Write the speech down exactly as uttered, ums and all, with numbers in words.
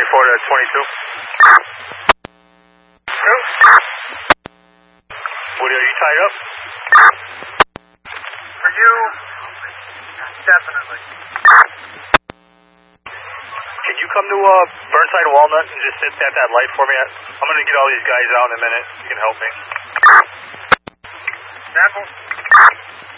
twenty-four to twenty-two. Woody, are you tied up? For you, definitely. Can you come to uh, Burnside Walnut and just sit at that light for me? I'm going to get all these guys out in a minute. You can help me. Apple?